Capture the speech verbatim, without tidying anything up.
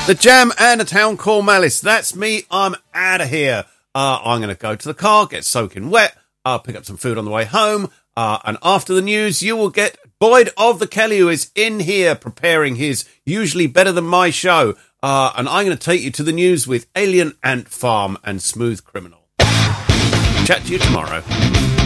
The Jam and a Town Called Malice. That's me. I'm out of here. Uh, I'm going to go to the car, get soaking wet, uh, pick up some food on the way home. Uh, and after the news, you will get Boyd of the Kelly, who is in here preparing his usually better than my show. Uh, and I'm going to take you to the news with Alien Ant Farm and Smooth Criminal. Chat to you tomorrow.